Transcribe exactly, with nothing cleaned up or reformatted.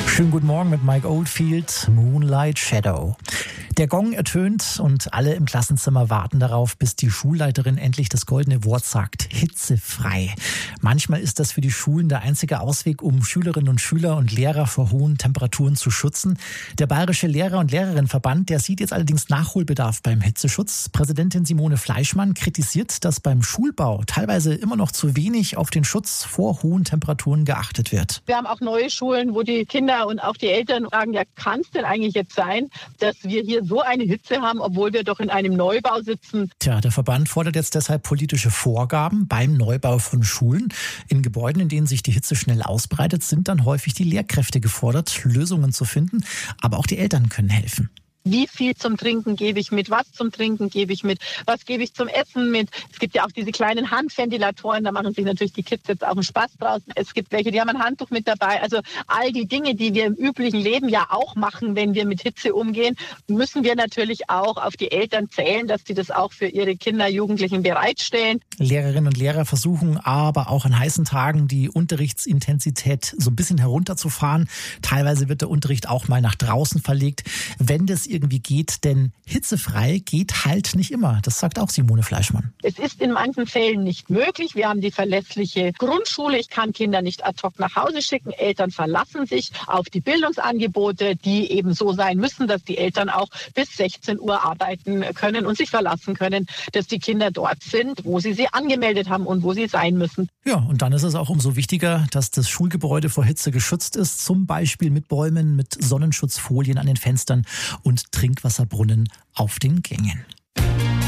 Schönen guten Morgen mit Mike Oldfield, Moonlight Shadow. Der Gong ertönt und alle im Klassenzimmer warten darauf, bis die Schulleiterin endlich das goldene Wort sagt: hitzefrei. Manchmal ist das für die Schulen der einzige Ausweg, um Schülerinnen und Schüler und Lehrer vor hohen Temperaturen zu schützen. Der Bayerische Lehrer- und Lehrerinnenverband, der sieht jetzt allerdings Nachholbedarf beim Hitzeschutz. Präsidentin Simone Fleischmann kritisiert, dass beim Schulbau teilweise immer noch zu wenig auf den Schutz vor hohen Temperaturen geachtet wird. Wir haben auch neue Schulen, wo die Kinder und auch die Eltern fragen, ja, kann es denn eigentlich jetzt sein, dass wir hier so eine Hitze haben, obwohl wir doch in einem Neubau sitzen? Tja, der Verband fordert jetzt deshalb politische Vorgaben beim Neubau von Schulen. In Gebäuden, in denen sich die Hitze schnell ausbreitet, sind dann häufig die Lehrkräfte gefordert, Lösungen zu finden. Aber auch die Eltern können helfen. Wie viel zum Trinken gebe ich mit? Was zum Trinken gebe ich mit? Was gebe ich zum Essen mit? Es gibt ja auch diese kleinen Handventilatoren, da machen sich natürlich die Kids jetzt auch einen Spaß draus. Es gibt welche, die haben ein Handtuch mit dabei. Also all die Dinge, die wir im üblichen Leben ja auch machen, wenn wir mit Hitze umgehen, müssen wir natürlich auch auf die Eltern zählen, dass die das auch für ihre Kinder, Jugendlichen bereitstellen. Lehrerinnen und Lehrer versuchen aber auch an heißen Tagen die Unterrichtsintensität so ein bisschen herunterzufahren. Teilweise wird der Unterricht auch mal nach draußen verlegt, wenn das irgendwie geht, denn hitzefrei geht halt nicht immer. Das sagt auch Simone Fleischmann. Es ist in manchen Fällen nicht möglich. Wir haben die verlässliche Grundschule. Ich kann Kinder nicht ad hoc nach Hause schicken. Eltern verlassen sich auf die Bildungsangebote, die eben so sein müssen, dass die Eltern auch bis sechzehn Uhr arbeiten können und sich verlassen können, dass die Kinder dort sind, wo sie sie angemeldet haben und wo sie sein müssen. Ja, und dann ist es auch umso wichtiger, dass das Schulgebäude vor Hitze geschützt ist, zum Beispiel mit Bäumen, mit Sonnenschutzfolien an den Fenstern und Trinkwasserbrunnen auf den Gängen.